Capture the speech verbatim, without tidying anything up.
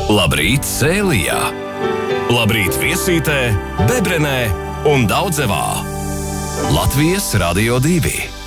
Labrīt Sēlijā! Labrīt Viesītē, Bebrenē un Daudzevā! Latvijas Radio divi.